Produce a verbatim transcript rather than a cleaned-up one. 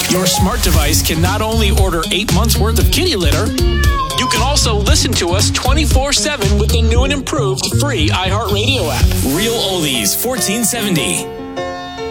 Your smart device can not only order eight months worth of kitty litter, you can also listen to us twenty-four seven with the new and improved free iHeartRadio app. Real Oldies fourteen seventy.